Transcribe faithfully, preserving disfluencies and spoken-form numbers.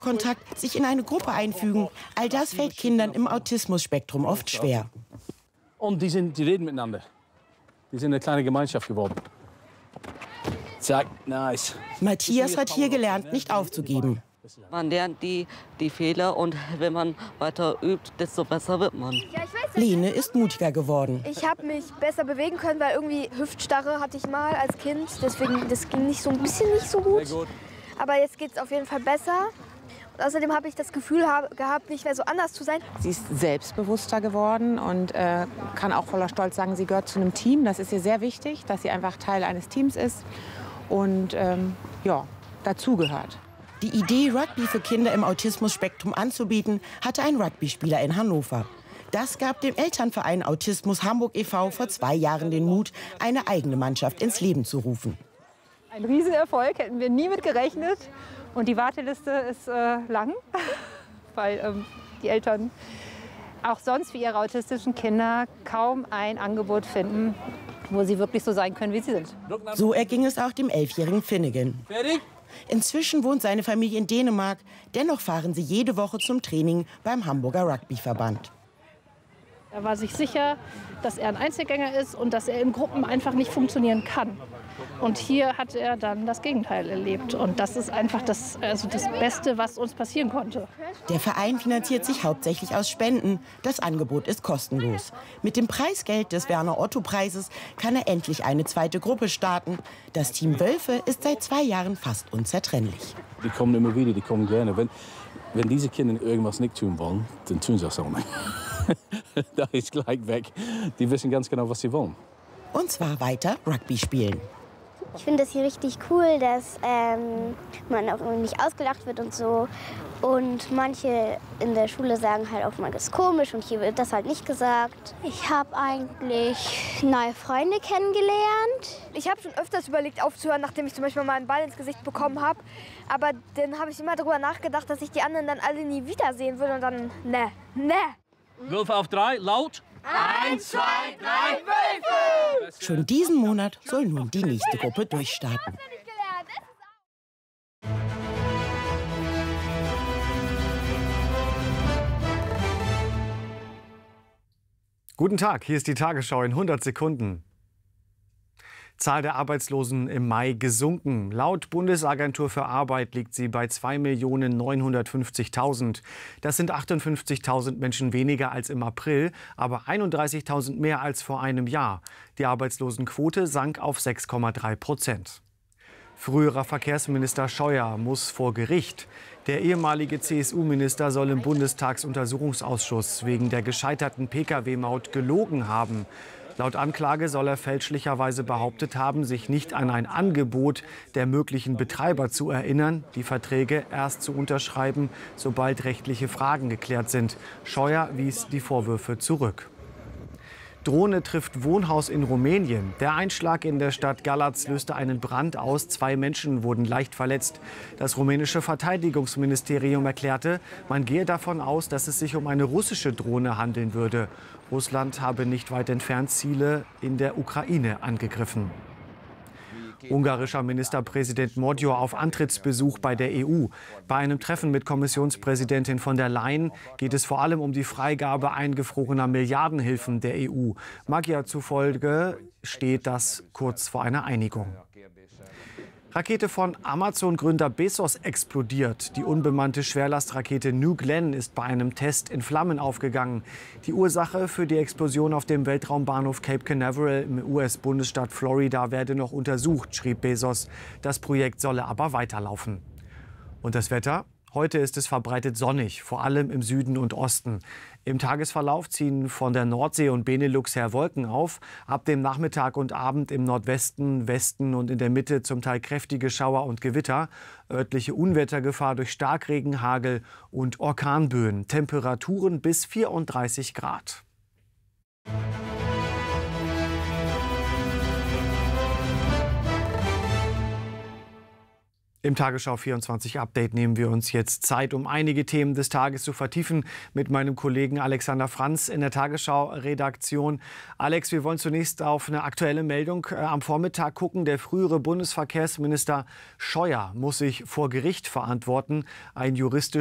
Kontakt, sich in eine Gruppe einfügen, all das fällt Kindern im Autismus-Spektrum oft schwer. Und die, sind, die reden miteinander. Die sind eine kleine Gemeinschaft geworden. Zack, nice. Matthias hat hier gelernt, nicht aufzugeben. Man lernt die, die Fehler und wenn man weiter übt, desto besser wird man. Lene ist mutiger geworden. Ich habe mich besser bewegen können, weil irgendwie Hüftstarre hatte ich mal als Kind. Deswegen, das ging nicht so ein bisschen nicht so gut. Aber jetzt geht es auf jeden Fall besser. Und außerdem habe ich das Gefühl hab, gehabt, nicht mehr so anders zu sein. Sie ist selbstbewusster geworden und äh, kann auch voller Stolz sagen, sie gehört zu einem Team. Das ist ihr sehr wichtig, dass sie einfach Teil eines Teams ist und ähm, ja, dazugehört. Die Idee, Rugby für Kinder im Autismus-Spektrum anzubieten, hatte ein Rugbyspieler in Hannover. Das gab dem Elternverein Autismus Hamburg e V vor zwei Jahren den Mut, eine eigene Mannschaft ins Leben zu rufen. Ein Riesenerfolg, hätten wir nie mit gerechnet. Und die Warteliste ist äh, lang, weil ähm, die Eltern auch sonst für ihre autistischen Kinder kaum ein Angebot finden, wo sie wirklich so sein können, wie sie sind. So erging es auch dem elfjährigen Finnegan. Fertig? Inzwischen wohnt seine Familie in Dänemark. Dennoch fahren sie jede Woche zum Training beim Hamburger Rugbyverband. Er war sich sicher, dass er ein Einzelgänger ist und dass er in Gruppen einfach nicht funktionieren kann. Und hier hat er dann das Gegenteil erlebt. Und das ist einfach das, also das Beste, was uns passieren konnte. Der Verein finanziert sich hauptsächlich aus Spenden. Das Angebot ist kostenlos. Mit dem Preisgeld des Werner-Otto-Preises kann er endlich eine zweite Gruppe starten. Das Team Wölfe ist seit zwei Jahren fast unzertrennlich. Die kommen immer wieder, die kommen gerne. Wenn, wenn diese Kinder irgendwas nicht tun wollen, dann tun sie das auch nicht. Da ist gleich weg. Die wissen ganz genau, was sie wollen. Und zwar weiter Rugby spielen. Ich finde es hier richtig cool, dass ähm, man auch nicht ausgelacht wird und so. Und manche in der Schule sagen halt auch mal, das ist komisch und hier wird das halt nicht gesagt. Ich habe eigentlich neue Freunde kennengelernt. Ich habe schon öfters überlegt aufzuhören, nachdem ich zum Beispiel mal einen Ball ins Gesicht bekommen habe. Aber dann habe ich immer darüber nachgedacht, dass ich die anderen dann alle nie wiedersehen will und dann, ne, ne. Wölfe auf drei, laut. Eins, zwei, drei, Wölfe! Schon diesen Monat soll nun die nächste Gruppe durchstarten. Guten Tag, hier ist die Tagesschau in hundert Sekunden. Zahl der Arbeitslosen im Mai gesunken. Laut Bundesagentur für Arbeit liegt sie bei zwei Millionen neunhundertfünfzigtausend. Das sind achtundfünfzigtausend Menschen weniger als im April, aber einunddreißigtausend mehr als vor einem Jahr. Die Arbeitslosenquote sank auf sechs Komma drei Prozent. Früherer Verkehrsminister Scheuer muss vor Gericht. Der ehemalige C S U-Minister soll im Bundestagsuntersuchungsausschuss wegen der gescheiterten Pkw-Maut gelogen haben. Laut Anklage soll er fälschlicherweise behauptet haben, sich nicht an ein Angebot der möglichen Betreiber zu erinnern, die Verträge erst zu unterschreiben, sobald rechtliche Fragen geklärt sind. Scheuer wies die Vorwürfe zurück. Drohne trifft Wohnhaus in Rumänien. Der Einschlag in der Stadt Galați löste einen Brand aus. Zwei Menschen wurden leicht verletzt. Das rumänische Verteidigungsministerium erklärte, man gehe davon aus, dass es sich um eine russische Drohne handeln würde. Russland habe nicht weit entfernt Ziele in der Ukraine angegriffen. Ungarischer Ministerpräsident Magyar auf Antrittsbesuch bei der E U. Bei einem Treffen mit Kommissionspräsidentin von der Leyen geht es vor allem um die Freigabe eingefrorener Milliardenhilfen der E U. Magyar zufolge steht das kurz vor einer Einigung. Rakete von Amazon-Gründer Bezos explodiert. Die unbemannte Schwerlastrakete New Glenn ist bei einem Test in Flammen aufgegangen. Die Ursache für die Explosion auf dem Weltraumbahnhof Cape Canaveral im U S-Bundesstaat Florida werde noch untersucht, schrieb Bezos. Das Projekt solle aber weiterlaufen. Und das Wetter? Heute ist es verbreitet sonnig, vor allem im Süden und Osten. Im Tagesverlauf ziehen von der Nordsee und Benelux her Wolken auf. Ab dem Nachmittag und Abend im Nordwesten, Westen und in der Mitte zum Teil kräftige Schauer und Gewitter. Örtliche Unwettergefahr durch Starkregen, Hagel und Orkanböen. Temperaturen bis vierunddreißig Grad. Im Tagesschau vierundzwanzig Update nehmen wir uns jetzt Zeit, um einige Themen des Tages zu vertiefen mit meinem Kollegen Alexander Franz in der Tagesschau-Redaktion. Alex, wir wollen zunächst auf eine aktuelle Meldung äh, am Vormittag gucken. Der frühere Bundesverkehrsminister Scheuer muss sich vor Gericht verantworten. Ein juristisch